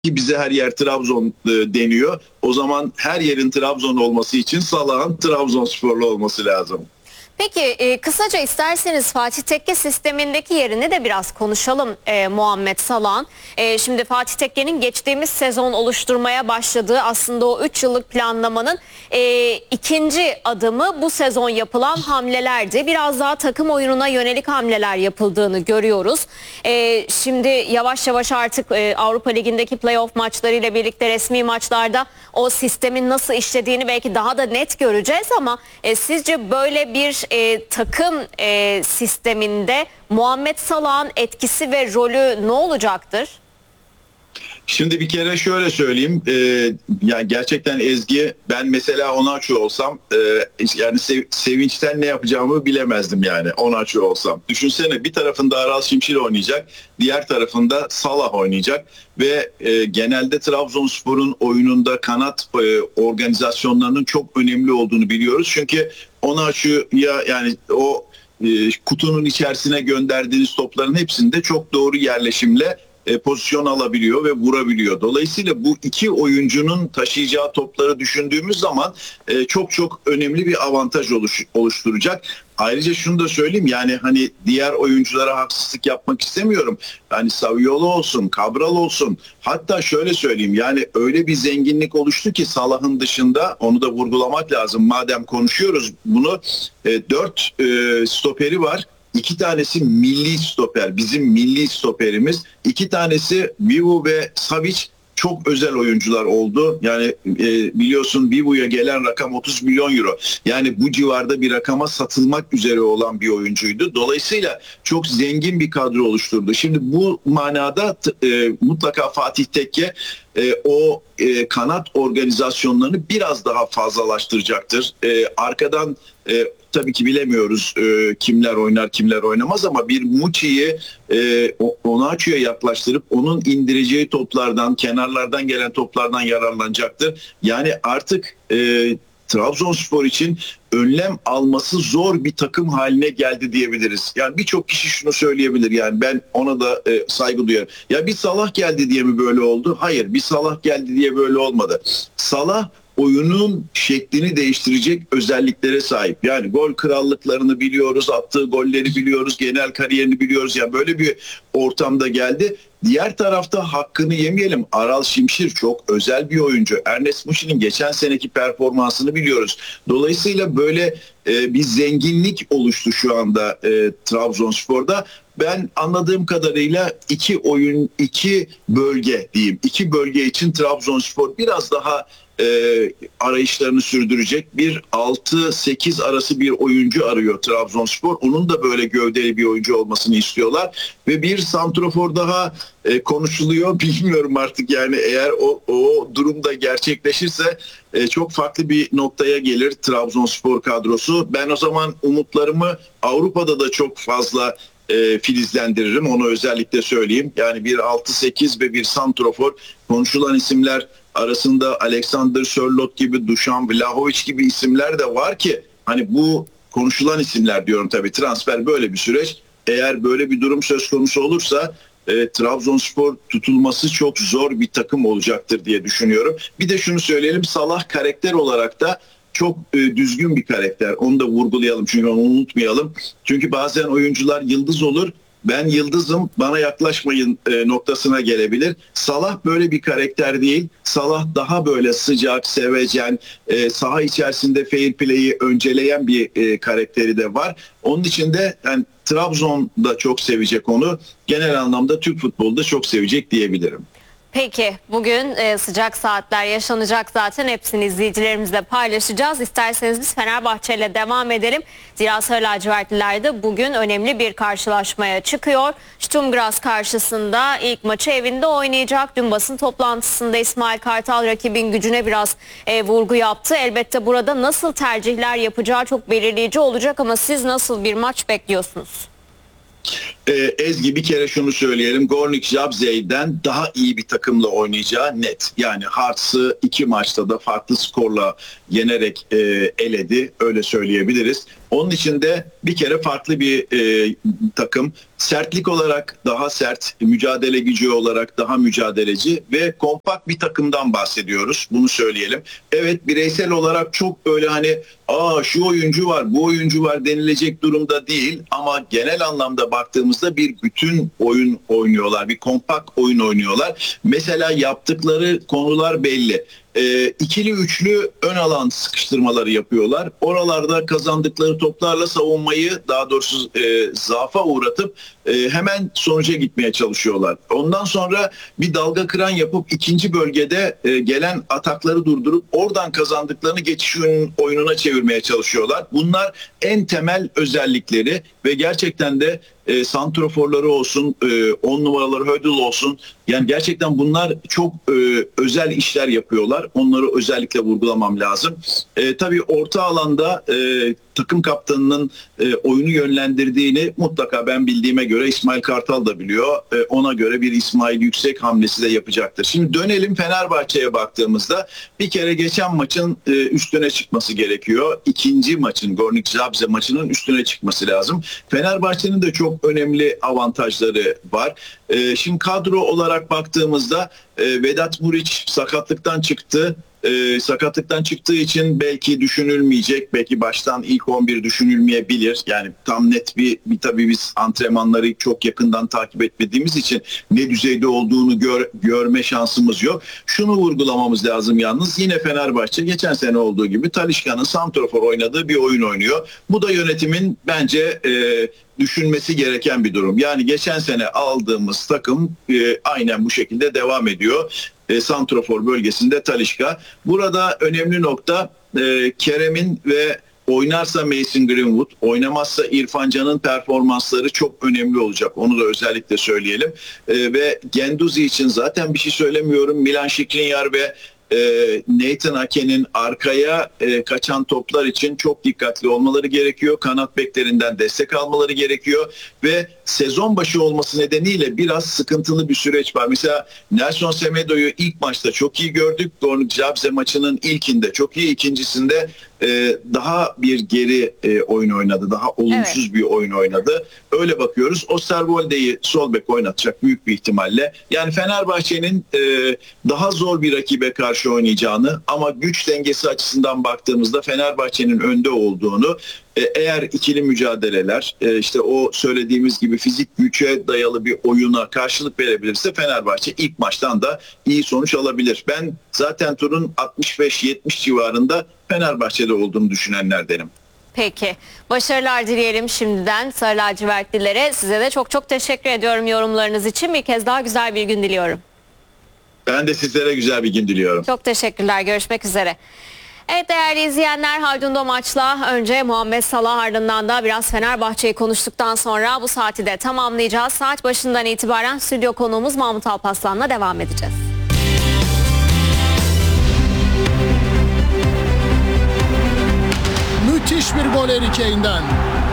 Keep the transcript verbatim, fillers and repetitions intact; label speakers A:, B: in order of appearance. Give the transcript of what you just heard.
A: ki bize her yer Trabzon e, deniyor. O zaman her yerin Trabzon olması için Salah'ın Trabzonsporlu olması lazım.
B: Peki e, kısaca isterseniz Fatih Tekke sistemindeki yerini de biraz konuşalım e, Muhammed Salah'ın. E, şimdi Fatih Tekke'nin geçtiğimiz sezon oluşturmaya başladığı aslında o üç yıllık planlamanın e, ikinci adımı bu sezon yapılan hamlelerdi. Biraz daha takım oyununa yönelik hamleler yapıldığını görüyoruz. E, şimdi yavaş yavaş artık e, Avrupa Ligi'ndeki playoff maçlarıyla birlikte resmi maçlarda o sistemin nasıl işlediğini belki daha da net göreceğiz ama e, sizce böyle bir e, takım e, sisteminde Muhammed Salah'ın etkisi ve rolü ne olacaktır?
A: Şimdi bir kere şöyle söyleyeyim, e, yani gerçekten Ezgi, ben mesela Onaçu olsam e, yani sev, sevinçten ne yapacağımı bilemezdim yani Onaçu olsam. Düşünsene, bir tarafında Aral Şimşir oynayacak, diğer tarafında Salah oynayacak ve e, genelde Trabzonspor'un oyununda kanat e, organizasyonlarının çok önemli olduğunu biliyoruz. Çünkü Onaçu'ya yani o e, kutunun içerisine gönderdiğiniz topların hepsinde çok doğru yerleşimle E, pozisyon alabiliyor ve vurabiliyor. Dolayısıyla bu iki oyuncunun taşıyacağı topları düşündüğümüz zaman e, çok çok önemli bir avantaj oluş, oluşturacak. Ayrıca şunu da söyleyeyim, yani hani diğer oyunculara haksızlık yapmak istemiyorum. Yani Saviola olsun, Cabral olsun, hatta şöyle söyleyeyim, yani öyle bir zenginlik oluştu ki Salah'ın dışında, onu da vurgulamak lazım. Madem konuşuyoruz bunu, e, dört e, stoperi var. İki tanesi milli stoper, bizim milli stoperimiz. İki tanesi Vivu ve Savic çok özel oyuncular oldu. Yani e, biliyorsun Vivu'ya gelen rakam otuz milyon euro. Yani bu civarda bir rakama satılmak üzere olan bir oyuncuydu. Dolayısıyla çok zengin bir kadro oluşturdu. Şimdi bu manada e, mutlaka Fatih Tekke e, o e, kanat organizasyonlarını biraz daha fazlalaştıracaktır. E, arkadan e, tabii ki bilemiyoruz e, kimler oynar kimler oynamaz ama bir Muçi'yi e, Onaçu'ya yaklaştırıp onun indireceği toplardan, kenarlardan gelen toplardan yararlanacaktır. Yani artık e, Trabzonspor için önlem alması zor bir takım haline geldi diyebiliriz. Yani birçok kişi şunu söyleyebilir, yani ben ona da e, saygı duyarım. Ya bir Salah geldi diye mi böyle oldu? Hayır, bir Salah geldi diye böyle olmadı. Salah oyunun şeklini değiştirecek özelliklere sahip. Yani gol krallıklarını biliyoruz, attığı golleri biliyoruz, genel kariyerini biliyoruz. Yani böyle bir ortamda geldi. Diğer tarafta hakkını yemeyelim, Aral Şimşir çok özel bir oyuncu. Ernest Muçi'nin geçen seneki performansını biliyoruz. Dolayısıyla böyle e, bir zenginlik oluştu şu anda e, Trabzonspor'da. Ben anladığım kadarıyla iki oyun, iki bölge diyeyim. İki bölge için Trabzonspor biraz daha e, arayışlarını sürdürecek. Bir altı sekiz arası bir oyuncu arıyor Trabzonspor. Onun da böyle gövdeli bir oyuncu olmasını istiyorlar. Ve bir santrofor daha e, konuşuluyor. Bilmiyorum artık, yani eğer o, o durumda gerçekleşirse e, çok farklı bir noktaya gelir Trabzonspor kadrosu. Ben o zaman umutlarımı Avrupa'da da çok fazla e, filizlendiririm. Onu özellikle söyleyeyim. Yani bir altı sekiz ve bir santrofor, konuşulan isimler arasında Alexander Sörloth gibi, Dušan Vlahović gibi isimler de var ki, hani bu konuşulan isimler diyorum, tabii transfer böyle bir süreç. Eğer böyle bir durum söz konusu olursa e, Trabzonspor tutulması çok zor bir takım olacaktır diye düşünüyorum. Bir de şunu söyleyelim, Salah karakter olarak da çok e, düzgün bir karakter. Onu da vurgulayalım, çünkü onu unutmayalım. Çünkü bazen oyuncular yıldız olur, ben yıldızım bana yaklaşmayın e, noktasına gelebilir. Salah böyle bir karakter değil. Salah daha böyle sıcak, sevecen, e, saha içerisinde fair play'i önceleyen bir e, karakteri de var. Onun için de yani Trabzon da çok sevecek onu. Genel anlamda Türk futbolu da çok sevecek diyebilirim.
B: Peki bugün e, sıcak saatler yaşanacak, zaten hepsini izleyicilerimizle paylaşacağız. İsterseniz biz Fenerbahçe ile devam edelim. Zira Sarı Lacivertliler de bugün önemli bir karşılaşmaya çıkıyor. Sturm Graz karşısında ilk maçı evinde oynayacak. Dün basın toplantısında İsmail Kartal rakibin gücüne biraz e, vurgu yaptı. Elbette burada nasıl tercihler yapacağı çok belirleyici olacak ama siz nasıl bir maç bekliyorsunuz?
A: Ee, Ezgi, bir kere şunu söyleyelim. Gornik Zabrze'den daha iyi bir takımla oynayacağı net. Yani Hearts'ı iki maçta da farklı skorla yenerek e, eledi. Öyle söyleyebiliriz. Onun için de bir kere farklı bir e, takım. Sertlik olarak daha sert, mücadele gücü olarak daha mücadeleci ve kompakt bir takımdan bahsediyoruz. Bunu söyleyelim. Evet, bireysel olarak çok böyle hani aa şu oyuncu var, bu oyuncu var denilecek durumda değil ama genel anlamda baktığımızda bir bütün oyun oynuyorlar. Bir kompakt oyun oynuyorlar. Mesela yaptıkları konular belli. E, ikili üçlü ön alan sıkıştırmaları yapıyorlar. Oralarda kazandıkları toplarla savunmayı, daha doğrusu e, zaafa uğratıp e, hemen sonuca gitmeye çalışıyorlar. Ondan sonra bir dalga kıran yapıp ikinci bölgede e, gelen atakları durdurup oradan kazandıklarını geçiş oyun, oyununa çevirmeye çalışıyorlar. Bunlar en temel özellikleri ve gerçekten de e, santroforları olsun, e, on numaraları Hödl olsun. Yani gerçekten bunlar çok e, özel işler yapıyorlar. Onları özellikle vurgulamam lazım. E, tabii orta alanda e, takım kaptanının e, oyunu yönlendirdiğini mutlaka ben bildiğime göre İsmail Kartal da biliyor. E, ona göre bir İsmail Yüksek hamlesi de yapacaktır. Şimdi dönelim Fenerbahçe'ye baktığımızda bir kere geçen maçın e, üstüne çıkması gerekiyor. İkinci maçın, Gornik Zabrze maçının üstüne çıkması lazım. Fenerbahçe'nin de çok önemli avantajları var. E, şimdi kadro olarak baktığımızda e, Vedat Muriç sakatlıktan çıktı. E, sakatlıktan çıktığı için belki düşünülmeyecek, belki baştan ilk on bir düşünülmeyebilir. Yani tam net bir, bir tabii biz antrenmanları çok yakından takip etmediğimiz için ne düzeyde olduğunu gör, görme şansımız yok. Şunu vurgulamamız lazım yalnız, yine Fenerbahçe geçen sene olduğu gibi Talisca'nın santrofor oynadığı bir oyun oynuyor. Bu da yönetimin bence e, düşünmesi gereken bir durum. Yani geçen sene aldığımız takım e, aynen bu şekilde devam ediyor. E, santrofor bölgesinde Talisca. Burada önemli nokta e, Kerem'in ve oynarsa Mason Greenwood, oynamazsa İrfan Can'ın performansları çok önemli olacak. Onu da özellikle söyleyelim. E, ve Guendouzi için zaten bir şey söylemiyorum. Milan Skriniar ve e, Nathan Ake'nin arkaya e, kaçan toplar için çok dikkatli olmaları gerekiyor. Kanat beklerinden destek almaları gerekiyor ve sezon başı olması nedeniyle biraz sıkıntılı bir süreç var. Mesela Nelson Semedo'yu ilk maçta çok iyi gördük. Gornik Zabrze maçının ilkinde çok iyi, ikincisinde e, daha bir geri e, oyun oynadı. Daha olumsuz evet. bir oyun oynadı. Öyle bakıyoruz. Osterwolde'yi sol bek oynatacak büyük bir ihtimalle. Yani Fenerbahçe'nin e, daha zor bir rakibe karşı oynayacağını ama güç dengesi açısından baktığımızda Fenerbahçe'nin önde olduğunu, eğer ikili mücadeleler işte o söylediğimiz gibi fizik güce dayalı bir oyuna karşılık verebilirse Fenerbahçe ilk maçtan da iyi sonuç alabilir. Ben zaten turun altmış beş yetmiş civarında Fenerbahçe'de olduğunu düşünenlerdenim.
B: Peki. Başarılar dileyelim şimdiden Sarı Lacivertlilere. Size de çok çok teşekkür ediyorum yorumlarınız için. Bir kez daha güzel bir gün diliyorum.
A: Ben de sizlere güzel bir gün diliyorum.
B: Çok teşekkürler. Görüşmek üzere. Evet değerli izleyenler, Haldun Domaç'la önce Muhammed Salah, ardından da biraz Fenerbahçe'yi konuştuktan sonra bu saati de tamamlayacağız. Saat başından itibaren stüdyo konuğumuz Mahmut Alpaslan'la devam edeceğiz.
C: Müthiş bir gol Harry Kane'den.